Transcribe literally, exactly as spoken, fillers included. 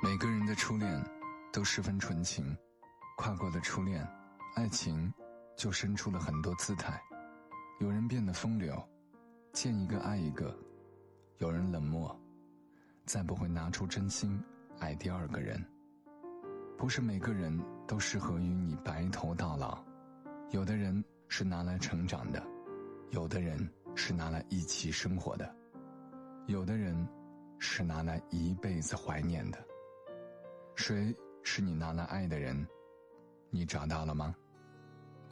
每个人的初恋都十分纯情，跨过了初恋，爱情就生出了很多姿态。有人变得风流，见一个爱一个；有人冷漠，再不会拿出真心爱第二个人。不是每个人都适合与你白头到老，有的人是拿来成长的，有的人是拿来一起生活的，有的人是拿来一辈子怀念的。谁是你拿来爱的人？你找到了吗？